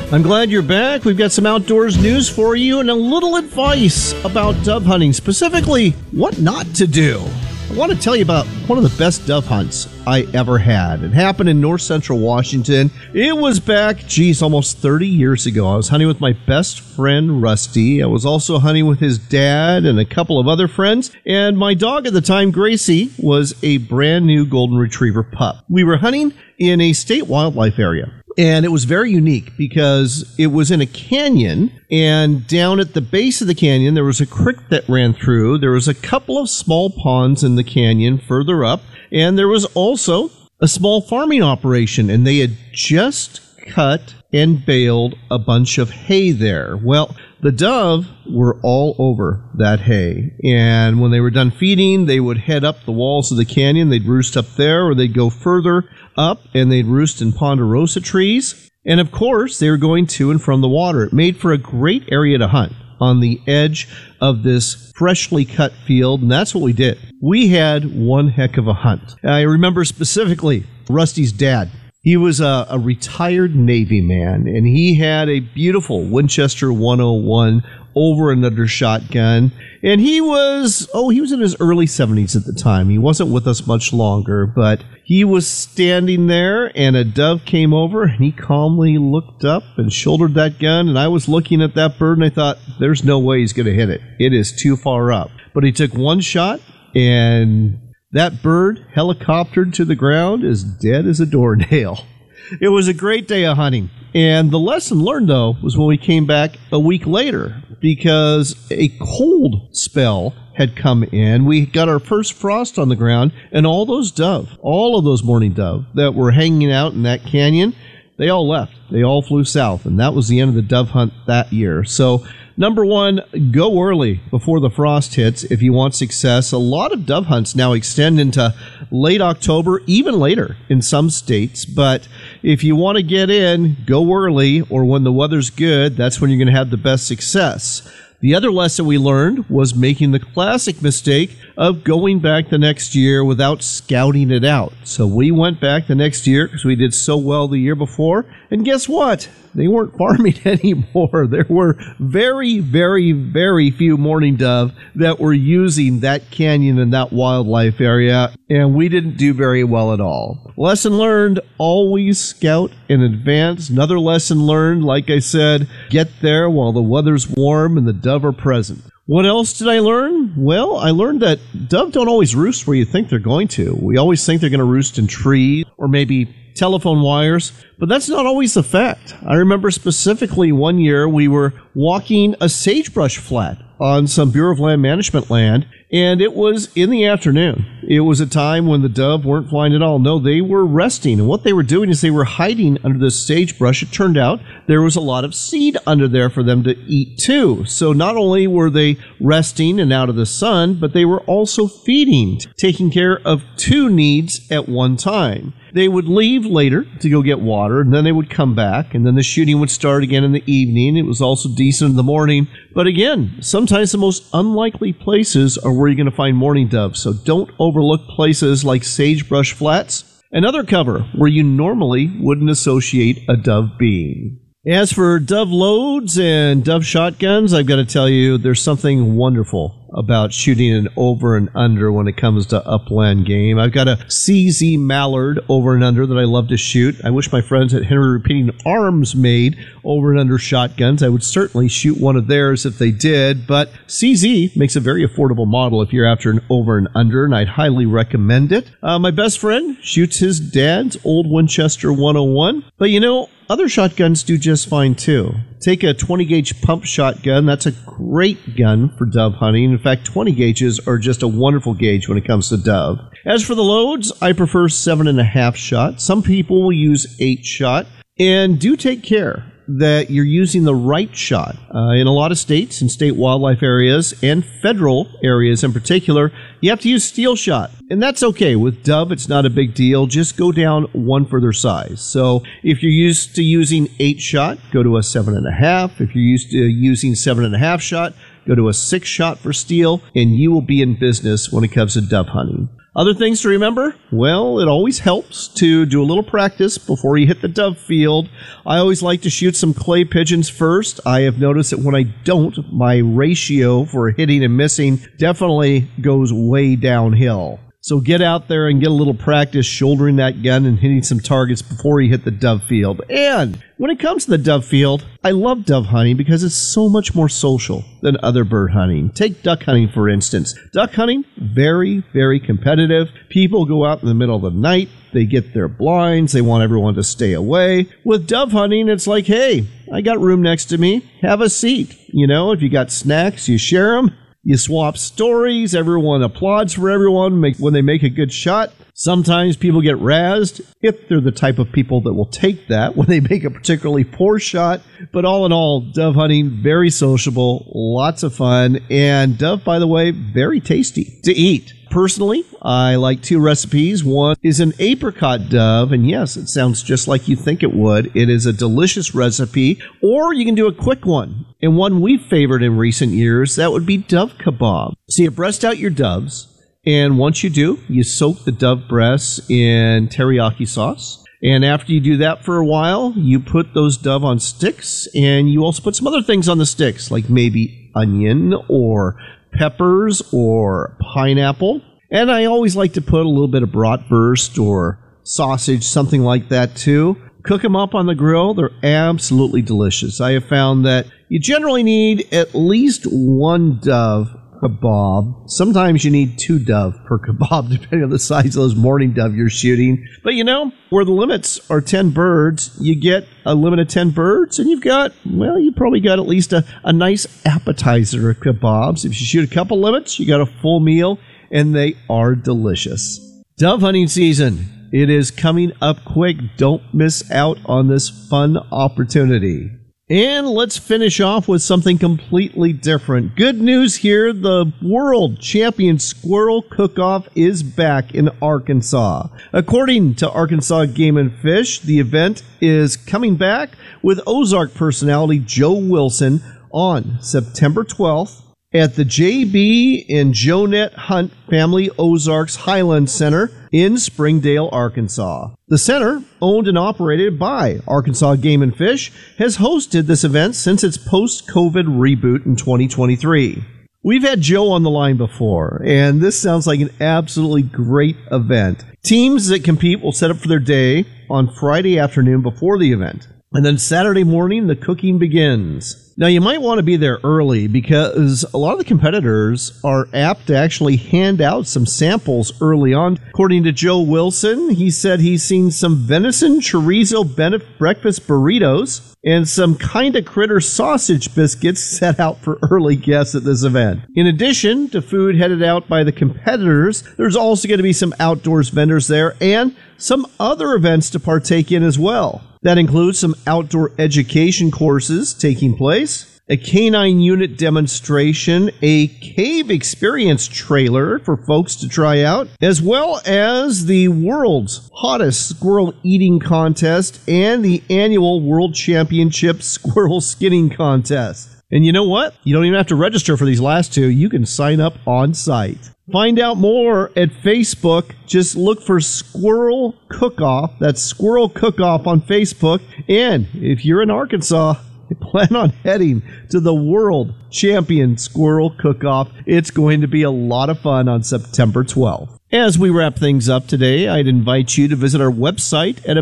I'm glad you're back. We've got some outdoors news for you and a little advice about dove hunting, specifically what not to do. I want to tell you about one of the best dove hunts I ever had. It happened in north central Washington. It was back, almost 30 years ago. I was hunting with my best friend, Rusty. I was also hunting with his dad and a couple of other friends. And my dog at the time, Gracie, was a brand new golden retriever pup. We were hunting in a state wildlife area. And it was very unique because it was in a canyon, and down at the base of the canyon, there was a creek that ran through. There was a couple of small ponds in the canyon further up, and there was also a small farming operation, and they had just cut and baled a bunch of hay there. Well, the dove were all over that hay, and when they were done feeding, they would head up the walls of the canyon. They'd roost up there, or they'd go further up, and they'd roost in ponderosa trees. And of course, they were going to and from the water. It made for a great area to hunt on the edge of this freshly cut field, and that's what we did. We had one heck of a hunt. I remember specifically Rusty's dad. He was a retired Navy man, and he had a beautiful Winchester 101 over and under shotgun. And he was in his early 70s at the time. He wasn't with us much longer, but he was standing there, and a dove came over, and he calmly looked up and shouldered that gun. And I was looking at that bird, and I thought, there's no way he's going to hit it. It is too far up. But he took one shot, and that bird helicoptered to the ground as dead as a doornail. It was a great day of hunting. And the lesson learned, though, was when we came back a week later, because a cold spell had come in. We got our first frost on the ground, and all of those mourning dove that were hanging out in that canyon, they all left. They all flew south, and that was the end of the dove hunt that year. So, number one, go early before the frost hits if you want success. A lot of dove hunts now extend into late October, even later in some states. But if you want to get in, go early, or when the weather's good, that's when you're going to have the best success. The other lesson we learned was making the classic mistake of going back the next year without scouting it out. So we went back the next year because we did so well the year before. And guess what? They weren't farming anymore. There were very, very, very few mourning dove that were using that canyon and that wildlife area, and we didn't do very well at all. Lesson learned, always scout in advance. Another lesson learned, like I said, get there while the weather's warm and the dove are present. What else did I learn? Well, I learned that dove don't always roost where you think they're going to. We always think they're going to roost in trees or maybe telephone wires, but that's not always the fact. I remember specifically one year we were walking a sagebrush flat on some Bureau of Land Management land, and it was in the afternoon. It was a time when the dove weren't flying at all. No, they were resting, and what they were doing is they were hiding under the sagebrush. It turned out there was a lot of seed under there for them to eat too. So not only were they resting and out of the sun, but they were also feeding, taking care of two needs at one time. They would leave later to go get water, and then they would come back, and then the shooting would start again in the evening. It was also decent in the morning. But again, sometimes the most unlikely places are where you're going to find mourning doves, so don't overlook places like sagebrush flats and other cover where you normally wouldn't associate a dove being. As for dove loads and dove shotguns, I've got to tell you, there's something wonderful about shooting an over and under when it comes to upland game. I've got a CZ Mallard over and under that I love to shoot. I wish my friends at Henry Repeating Arms made over and under shotguns. I would certainly shoot one of theirs if they did, but CZ makes a very affordable model if you're after an over and under, and I'd highly recommend it. My best friend shoots his dad's old Winchester 101, but you know, other shotguns do just fine too. Take a 20 gauge pump shotgun. That's a great gun for dove hunting. In fact, 20 gauges are just a wonderful gauge when it comes to dove. As for the loads, I prefer 7.5 shot. Some people will use 8 shot. And do take care that you're using the right shot. In a lot of states and state wildlife areas and federal areas in particular, you have to use steel shot. And that's okay. With dove, it's not a big deal. Just go down one further size. So if you're used to using 8 shot, go to a 7.5. If you're used to using 7.5 shot, go to a 6 shot for steel, and you will be in business when it comes to dove hunting. Other things to remember? Well, it always helps to do a little practice before you hit the dove field. I always like to shoot some clay pigeons first. I have noticed that when I don't, my ratio for hitting and missing definitely goes way downhill. So get out there and get a little practice shouldering that gun and hitting some targets before you hit the dove field. And when it comes to the dove field, I love dove hunting because it's so much more social than other bird hunting. Take duck hunting, for instance. Duck hunting, very, very competitive. People go out in the middle of the night. They get their blinds. They want everyone to stay away. With dove hunting, it's like, hey, I got room next to me. Have a seat. You know, if you got snacks, you share them. You swap stories. Everyone applauds for everyone when they make a good shot. Sometimes people get razzed if they're the type of people that will take that when they make a particularly poor shot. But all in all, dove hunting, very sociable, lots of fun. And dove, by the way, very tasty to eat. Personally, I like 2 recipes. One is an apricot dove, and yes, it sounds just like you think it would. It is a delicious recipe, or you can do a quick one. And one we've favored in recent years, that would be dove kebab. So you breast out your doves, and once you do, you soak the dove breasts in teriyaki sauce. And after you do that for a while, you put those dove on sticks, and you also put some other things on the sticks, like maybe onion or peppers or pineapple. And I always like to put a little bit of bratwurst or sausage, something like that too. Cook them up on the grill. They're absolutely delicious. I have found that you generally need at least 1 dove kebab. Sometimes you need 2 dove per kebab, depending on the size of those morning dove you're shooting. But you know, where the limits are 10 birds, you get a limit of 10 birds, and you've got, well, you probably got at least a nice appetizer of kebabs. If you shoot a couple limits, you got a full meal, and they are delicious. Dove hunting season. It is coming up quick. Don't miss out on this fun opportunity. And let's finish off with something completely different. Good news here, the World Champion Squirrel Cook-Off is back in Arkansas. According to Arkansas Game and Fish, the event is coming back with Ozark personality Joe Wilson on September 12th at the J.B. and Jonette Hunt Family Ozarks Highland Center in Springdale, Arkansas. The center, owned and operated by Arkansas Game and Fish, has hosted this event since its post-COVID reboot in 2023. We've had Joe on the line before, and this sounds like an absolutely great event. Teams that compete will set up for their day on Friday afternoon before the event. And then Saturday morning, the cooking begins. Now, you might want to be there early because a lot of the competitors are apt to actually hand out some samples early on. According to Joe Wilson, he said he's seen some venison chorizo breakfast burritos and some kinda critter sausage biscuits set out for early guests at this event. In addition to food headed out by the competitors, there's also going to be some outdoors vendors there and some other events to partake in as well. That includes some outdoor education courses taking place, a canine unit demonstration, a cave experience trailer for folks to try out, as well as the world's hottest squirrel eating contest and the annual World Championship Squirrel Skinning Contest. And you know what? You don't even have to register for these last 2. You can sign up on site. Find out more at Facebook. Just look for Squirrel Cook-Off. That's Squirrel Cook-Off on Facebook. And if you're in Arkansas, plan on heading to the World Champion Squirrel Cook-Off. It's going to be a lot of fun on September 12th. As we wrap things up today, I'd invite you to visit our website at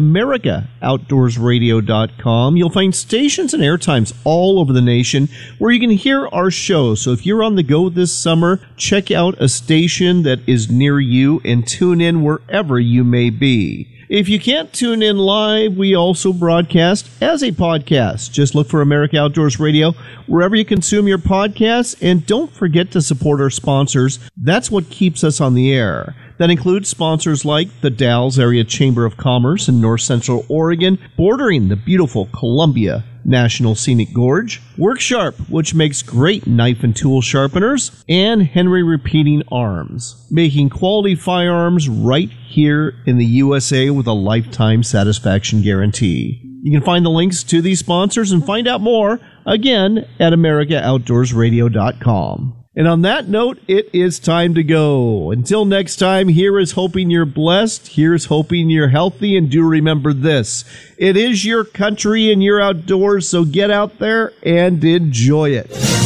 AmericaOutdoorsRadio.com. You'll find stations and airtimes all over the nation where you can hear our show. So if you're on the go this summer, check out a station that is near you and tune in wherever you may be. If you can't tune in live, we also broadcast as a podcast. Just look for America Outdoors Radio wherever you consume your podcasts, and don't forget to support our sponsors. That's what keeps us on the air. That includes sponsors like the Dalles Area Chamber of Commerce in North Central Oregon, bordering the beautiful Columbia National Scenic Gorge, Worksharp, which makes great knife and tool sharpeners, and Henry Repeating Arms, making quality firearms right here in the USA with a lifetime satisfaction guarantee. You can find the links to these sponsors and find out more, again, at AmericaOutdoorsRadio.com. And on that note, it is time to go. Until next time, here is hoping you're blessed. Here's hoping you're healthy. And do remember this. It is your country and you're outdoors, so get out there and enjoy it.